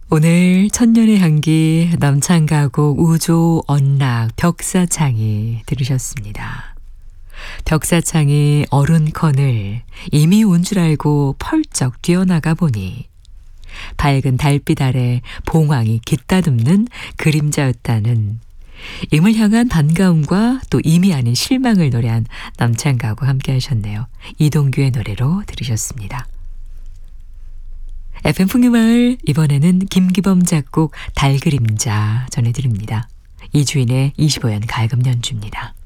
오늘 천년의 향기 남창가곡 우조 언락 벽사창이 들으셨습니다. 벽사창이 어른컨을 이미 온 줄 알고 펄쩍 뛰어나가 보니 밝은 달빛 아래 봉황이 깃다듬는 그림자였다는 임을 향한 반가움과 또 임이 아닌 실망을 노래한 남창가곡 함께 하셨네요. 이동규의 노래로 들으셨습니다. FM 풍류마을 이번에는 김기범 작곡 달그림자 전해드립니다. 이주인의 25연 갈금 연주입니다.